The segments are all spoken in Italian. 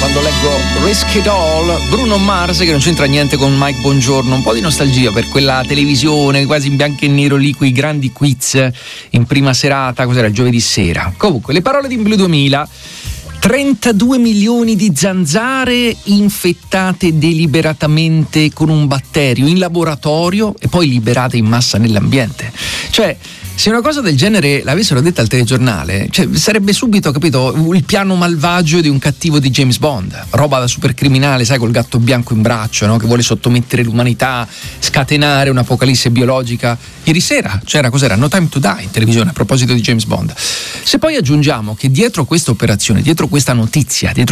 quando leggo Risk It All, Bruno Mars, che non c'entra niente con Mike Bongiorno. Un po' di nostalgia per quella televisione quasi in bianco e nero lì, quei grandi quiz in prima serata, cos'era, il giovedì sera. Comunque, le parole di Blue 2000: 32 milioni di zanzare infettate deliberatamente con un batterio in laboratorio e poi liberate in massa nell'ambiente. Cioè, se una cosa del genere l'avessero detta al telegiornale, cioè, sarebbe subito, capito, il piano malvagio di un cattivo di James Bond, roba da supercriminale, sai, col gatto bianco in braccio, no? Che vuole sottomettere l'umanità, scatenare un'apocalisse biologica. Ieri sera cos'era? No Time to Die in televisione a proposito di James Bond. Se poi aggiungiamo che dietro questa operazione, dietro questa notizia, dietro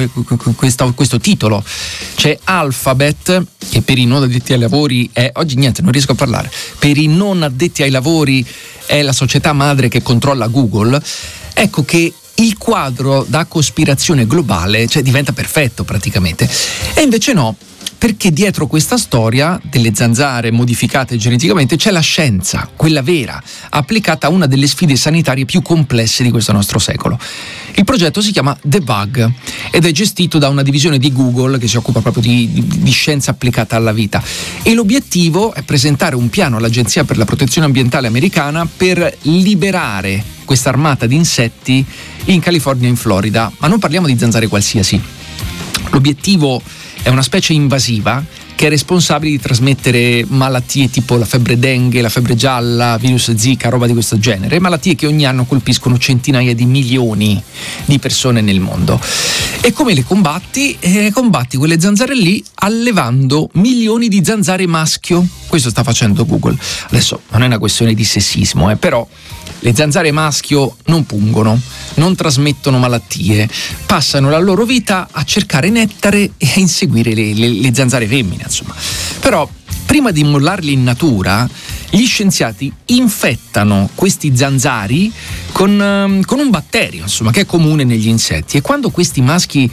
questo titolo c'è Alphabet, che per i non addetti ai lavori è, oggi niente, non riesco a parlare, per i non addetti ai lavori è la società madre che controlla Google, ecco che il quadro da cospirazione globale, cioè, diventa perfetto praticamente. E invece no, perché dietro questa storia delle zanzare modificate geneticamente c'è la scienza, quella vera, applicata a una delle sfide sanitarie più complesse di questo nostro secolo. Il progetto si chiama The Bug ed è gestito da una divisione di Google che si occupa proprio di scienza applicata alla vita, e l'obiettivo è presentare un piano all'Agenzia per la Protezione Ambientale americana per liberare questa armata di insetti in California e in Florida. Ma non parliamo di zanzare qualsiasi. L'obiettivo è una specie invasiva che è responsabile di trasmettere malattie tipo la febbre dengue, la febbre gialla, virus Zika, roba di questo genere, malattie che ogni anno colpiscono centinaia di milioni di persone nel mondo. E come le combatti? Combatti quelle zanzare lì allevando milioni di zanzare maschio. Questo sta facendo Google. Adesso non è una questione di sessismo, però le zanzare maschio non pungono, non trasmettono malattie, passano la loro vita a cercare nettare e a inseguire le zanzare femmine, insomma. Però prima di mollarli in natura, gli scienziati infettano questi zanzari con un batterio, insomma, che è comune negli insetti, e quando questi maschi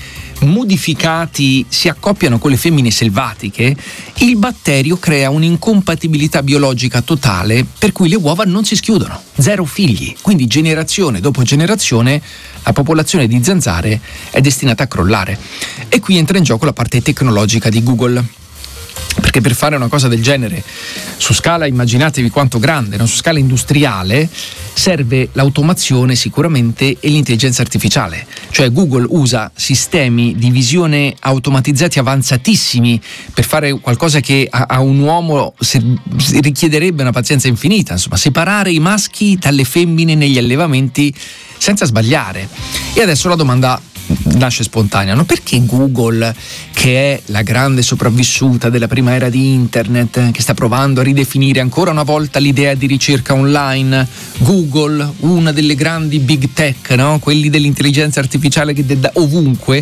modificati si accoppiano con le femmine selvatiche, il batterio crea un'incompatibilità biologica totale per cui le uova non si schiudono, 0 figli, quindi generazione dopo generazione la popolazione di zanzare è destinata a crollare. E qui entra in gioco la parte tecnologica di Google, perché per fare una cosa del genere su scala, immaginatevi quanto grande, no? Su scala industriale, serve l'automazione sicuramente e l'intelligenza artificiale. Cioè Google usa sistemi di visione automatizzati avanzatissimi per fare qualcosa che a un uomo richiederebbe una pazienza infinita, insomma, separare i maschi dalle femmine negli allevamenti senza sbagliare. E adesso la domanda nasce spontanea, no? Perché Google, che è la grande sopravvissuta della prima era di internet, che sta provando a ridefinire ancora una volta l'idea di ricerca online, Google, una delle grandi big tech, no? Quelli dell'intelligenza artificiale che da ovunque,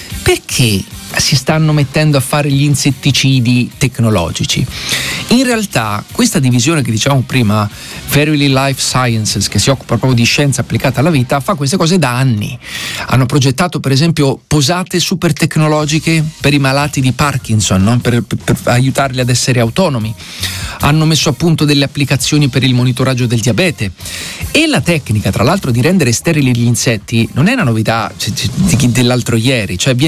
perché si stanno mettendo a fare gli insetticidi tecnologici? In realtà questa divisione che dicevamo prima, Verily Life Sciences, che si occupa proprio di scienza applicata alla vita, fa queste cose da anni. Hanno progettato per esempio posate super tecnologiche per i malati di Parkinson, no? per aiutarli ad essere autonomi. Hanno messo a punto delle applicazioni per il monitoraggio del diabete, e la tecnica, tra l'altro, di rendere sterili gli insetti non è una novità dell'altro ieri, cioè